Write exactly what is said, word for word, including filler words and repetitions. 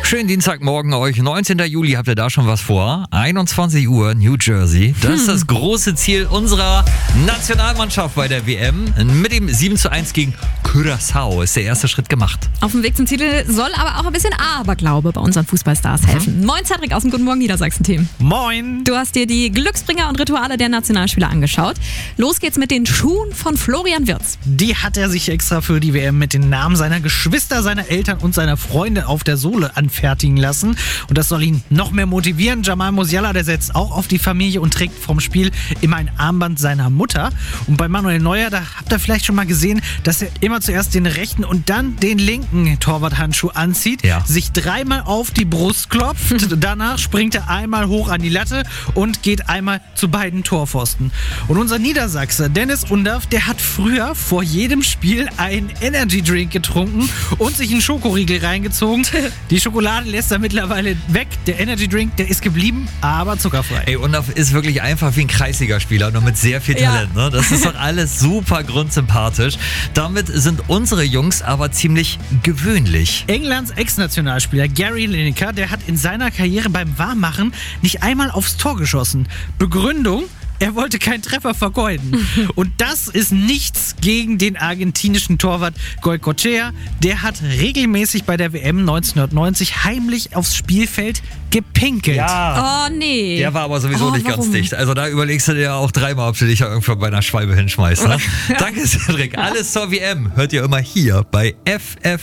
Schönen Dienstagmorgen euch. neunzehnten Juli, habt ihr da schon was vor? einundzwanzig Uhr, New Jersey. Das ist das große Ziel unserer Nationalmannschaft bei der W M. Mit dem sieben zu eins gegen Curaçao ist der erste Schritt gemacht. Auf dem Weg zum Titel soll aber auch ein bisschen Aberglaube bei unseren Fußballstars helfen. Mhm. Moin Cedric aus dem Guten Morgen Niedersachsen-Team. Moin. Du hast dir die Glücksbringer und Rituale der Nationalspieler angeschaut. Los geht's mit den Schuhen von Florian Wirtz. Die hat er sich extra für die W M mit den Namen seiner Geschwister, seiner Eltern und seiner Freunde auf der Sohle anfertigen lassen. Und das soll ihn noch mehr motivieren. Jamal Musiala, der setzt auch auf die Familie und trägt vom Spiel immer ein Armband seiner Mutter. Und bei Manuel Neuer, da habt ihr vielleicht schon mal gesehen, dass er immer zuerst den rechten und dann den linken Torwarthandschuh anzieht, ja. sich dreimal auf die Brust klopft, danach springt er einmal hoch an die Latte und geht einmal zu beiden Torpfosten. Und unser Niedersachse, Dennis Undaff, der hat früher vor jedem Spiel einen Energy Drink getrunken und sich einen Schokoriegel reingezogen. Die Schokolade lässt er mittlerweile weg. Der Energy Drink, der ist geblieben, aber zuckerfrei. Ey, Undaff ist wirklich einfach wie ein Kreisligaspieler, nur mit sehr viel Talent. Ja. Ne? Das ist doch alles super grundsympathisch. Damit sind unsere Jungs aber ziemlich gewöhnlich. Englands Ex-Nationalspieler Gary Lineker, der hat in seiner Karriere beim Warmmachen nicht einmal aufs Tor geschossen. Begründung: Er wollte keinen Treffer vergeuden. Und das ist nichts gegen den argentinischen Torwart Goycochea. Der hat regelmäßig bei der W M neunzehnhundertneunzig heimlich aufs Spielfeld gepinkelt. Ja. Oh nee. Der war aber sowieso oh, nicht warum? ganz dicht. Also da überlegst du dir ja auch dreimal, ob du dich ja irgendwann bei einer Schwalbe hinschmeißt. Ne? Danke, Cedric. Alles zur W M hört ihr immer hier bei F F